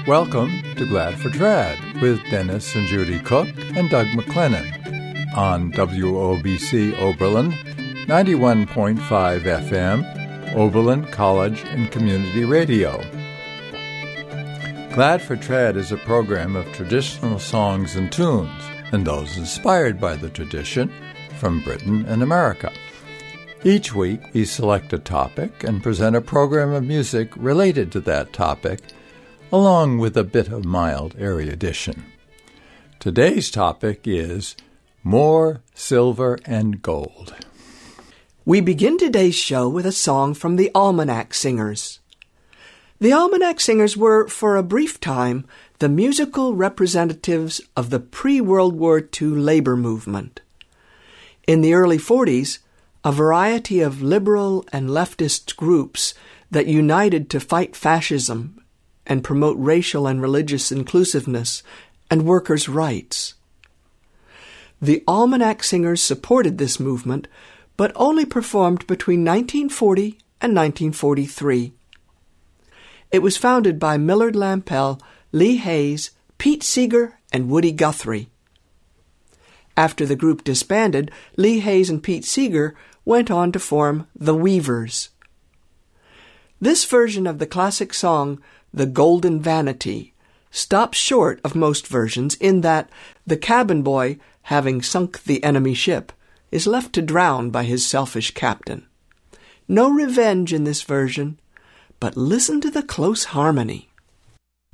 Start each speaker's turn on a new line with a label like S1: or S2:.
S1: Welcome to Glad for Trad with Dennis and Judy Cook and Doug McLennan on WOBC Oberlin, 91.5 FM, Oberlin College and Community Radio. Glad for Trad is a program of traditional songs and tunes, and those inspired by the tradition from Britain and America. Each week, we select a topic and present a program of music related to that topic, along with a bit of mild erudition. Today's topic is More Silver and Gold.
S2: We begin today's show with a song from the Almanac Singers. The Almanac Singers were, for a brief time, the musical representatives of the pre-World War II labor movement. In the early 40s, a variety of liberal and leftist groups that united to fight fascism and promote racial and religious inclusiveness and workers' rights. The Almanac Singers supported this movement, but only performed between 1940 and 1943. It was founded by Millard Lampell, Lee Hayes, Pete Seeger, and Woody Guthrie. After the group disbanded, Lee Hayes and Pete Seeger went on to form the Weavers. This version of the classic song, The Golden Vanity, stops short of most versions in that the cabin boy, having sunk the enemy ship, is left to drown by his selfish captain. No revenge in this version, but listen to the close harmony.